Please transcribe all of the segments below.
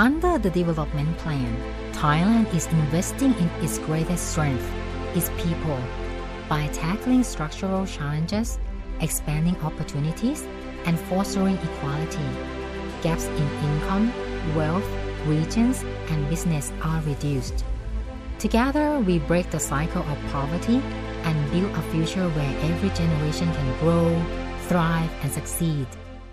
Under the development plan, Thailand is investing in its greatest strength, its people, by tackling structural challenges, expanding opportunities, and fostering equality. Gaps in income, wealth, regions, and business are reduced. Together, we break the cycle of poverty and build a future where every generation can grow, thrive, and succeed.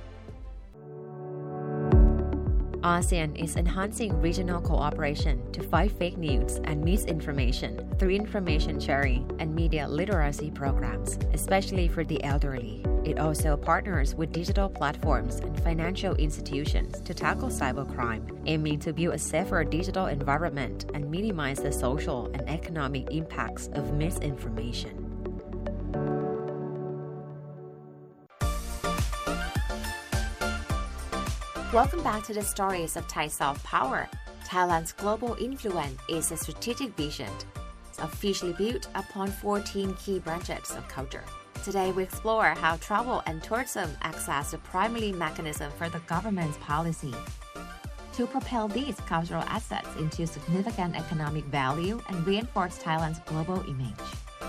ASEAN is enhancing regional cooperation to fight fake news and misinformation through information sharing and media literacy programs, especially for the elderly. It also partners with digital platforms and financial institutions to tackle cybercrime, aiming to build a safer digital environment and minimize the social and economic impacts of misinformation. Welcome back to the stories of Thai soft power. Thailand's global influence is a strategic vision, officially built upon 14 key branches of culture. Today, we explore how travel and tourism acts as the primary mechanism for the government's policy to propel these cultural assets into significant economic value and reinforce Thailand's global image.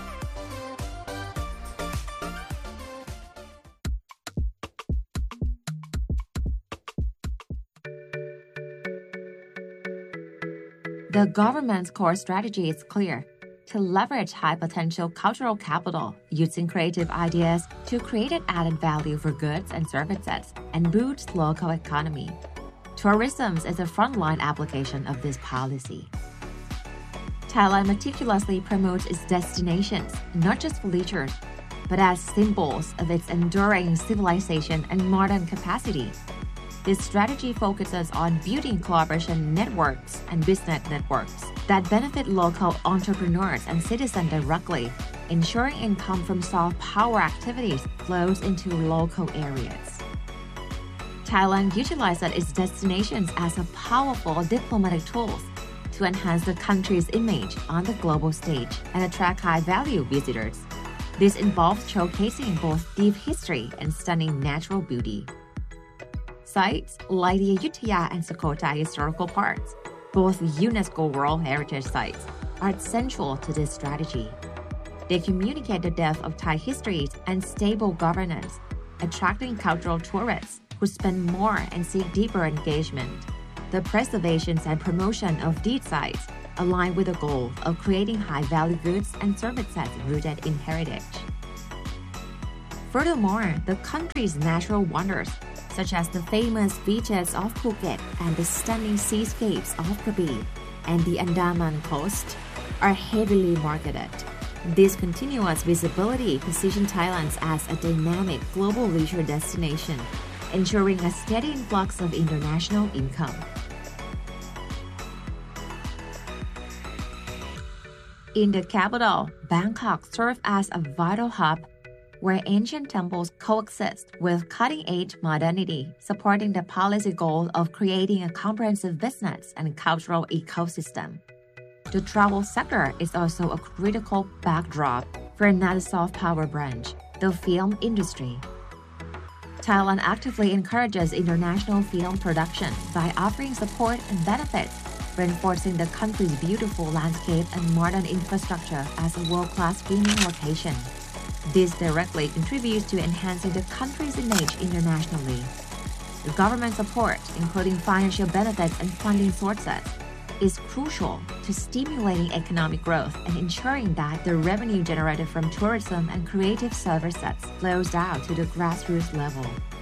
The government's core strategy is clear: to leverage high-potential cultural capital using creative ideas to create an added value for goods and services and boost local economy. Tourism is a frontline application of this policy. Thailand meticulously promotes its destinations, not just for leisure, but as symbols of its enduring civilization and modern capacity. This strategy focuses on building collaboration networks and business networks that benefit local entrepreneurs and citizens directly, ensuring income from soft power activities flows into local areas. Thailand utilizes its destinations as a powerful diplomatic tool to enhance the country's image on the global stage and attract high-value visitors. This involves showcasing both deep history and stunning natural beauty. Sites like the Ayutthaya and Sukhothai historical parks, both UNESCO World Heritage Sites, are central to this strategy. They communicate the depth of Thai history and stable governance, attracting cultural tourists who spend more and seek deeper engagement. The preservation and promotion of these sites align with the goal of creating high-value goods and services rooted in heritage. Furthermore, the country's natural wonders, such as the famous beaches of Phuket and the stunning seascapes of Krabi and the Andaman coast, are heavily marketed. This continuous visibility positions Thailand as a dynamic global leisure destination, ensuring a steady influx of international income. In the capital, Bangkok serves as a vital hub where ancient temples coexist with cutting-edge modernity, supporting the policy goal of creating a comprehensive business and cultural ecosystem. The travel sector is also a critical backdrop for another soft power branch, the film industry. Thailand actively encourages international film production by offering support and benefits, reinforcing the country's beautiful landscape and modern infrastructure as a world-class filming location. This directly contributes to enhancing the country's image internationally. The government support, including financial benefits and funding sources, is crucial to stimulating economic growth and ensuring that the revenue generated from tourism and creative services flows down to the grassroots level.